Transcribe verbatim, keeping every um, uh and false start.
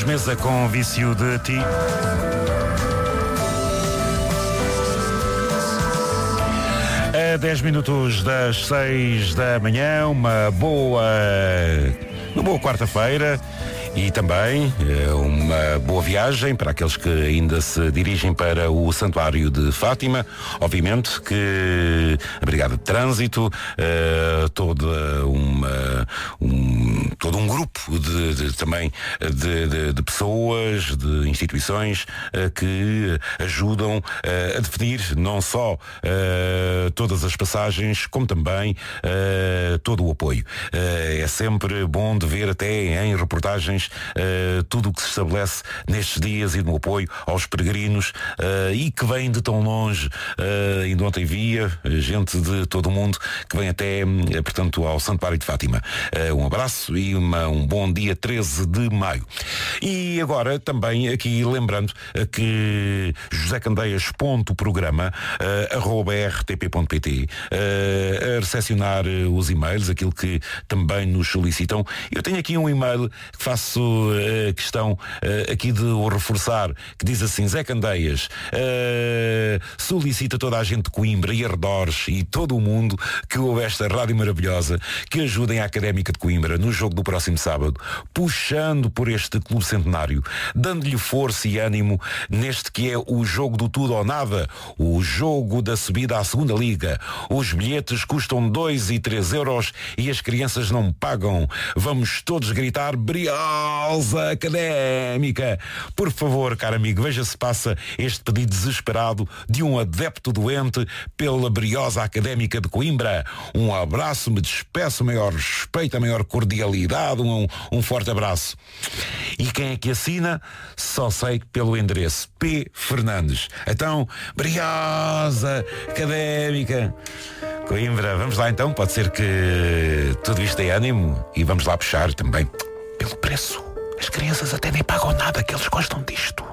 Mesa com Vício de Ti. A dez minutos das seis da manhã, uma boa, uma boa quarta-feira. E também uma boa viagem para aqueles que ainda se dirigem para o Santuário de Fátima. Obviamente que a Brigada de Trânsito, uh, toda uma, um, todo um grupo de, de, também de, de, de pessoas, de instituições uh, que ajudam uh, a definir não só uh, todas as passagens, como também uh, todo o apoio. Uh, é sempre bom de ver até em reportagens Uh, tudo o que se estabelece nestes dias e no apoio aos peregrinos uh, e que vêm de tão longe. Uh, ainda ontem via gente de todo o mundo que vem até, uh, portanto, ao Santuário de Fátima. Uh, um abraço e uma, um bom dia treze de maio. E agora também aqui lembrando uh, que josé candeias ponto programa uh, arroba r t p ponto p t uh, a recepcionar uh, os e-mails, aquilo que também nos solicitam. Eu tenho aqui um e-mail que faço uh, questão uh, aqui de o reforçar, que diz assim: Zé Candeias uh, solicita toda a gente de Coimbra e arredores e todo o mundo que ouve esta rádio maravilhosa que ajudem a Académica de Coimbra no jogo do próximo sábado, puxando por este clube centenário, dando-lhe força e ânimo neste que é o jogo do tudo ou nada, o jogo da subida à segunda liga. Os bilhetes custam dois e três euros e as crianças não pagam. Vamos todos gritar Briosa Académica. Por favor, caro amigo, veja se passa este pedido desesperado de um adepto doente pela Briosa Académica de Coimbra. Um abraço, me despeço, maior respeito, a maior cordialidade, um, um forte abraço. E quem é que assina? Só sei pelo endereço P. Fernandes. Então, Briosa Académica Coimbra, vamos lá então, pode ser que tudo isto dê ânimo e vamos lá puxar também pelo preço. As crianças até nem pagam nada, que eles gostam disto.